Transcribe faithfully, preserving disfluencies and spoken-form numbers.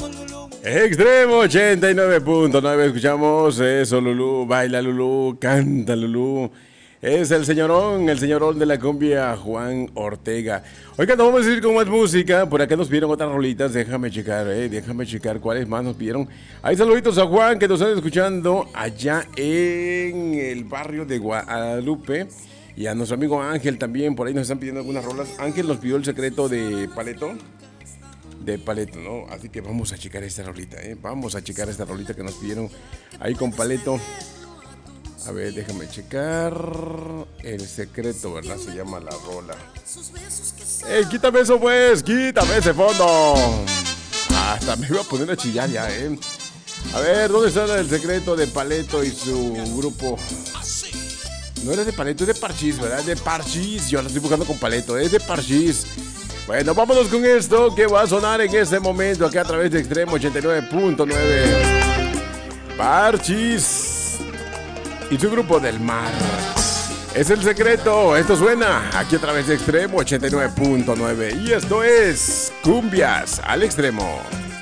Extremo ochenta y nueve punto nueve, escuchamos eso, Lulú, baila Lulú, canta Lulú. Es el señorón, el señorón de la cumbia, Juan Ortega. Oigan, nos vamos a ir con más música. Por acá nos pidieron otras rolitas. Déjame checar, eh. Déjame checar cuáles más nos pidieron. Hay saluditos a Juan que nos están escuchando allá en el barrio de Guadalupe. Y a nuestro amigo Ángel también. Por ahí nos están pidiendo algunas rolas. Ángel nos pidió el secreto de Paleto. De Paleto, ¿no? Así que vamos a checar esta rolita, eh. Vamos a checar esta rolita que nos pidieron ahí con Paleto. A ver, déjame checar. El secreto, ¿verdad? Se llama la rola. ¡Ey, quítame eso, pues! ¡Quítame ese fondo! Hasta me iba a poner a chillar ya, ¿eh? A ver, ¿dónde está el secreto de Paleto y su grupo? No era de Paleto, es de Parchís, ¿verdad? De Parchís. Yo lo estoy buscando con Paleto, es de Parchís. Bueno, vámonos con esto que va a sonar en este momento aquí a través de Extremo ochenta y nueve punto nueve. Parchís y su grupo del mar. Es el secreto. Esto suena aquí a través de Extremo ochenta y nueve punto nueve. Y esto es Cumbias al Extremo.